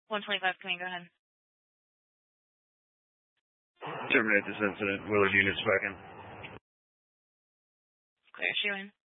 125, come in, go ahead. Terminate this incident. Willard units back in. Clear, Sheeran.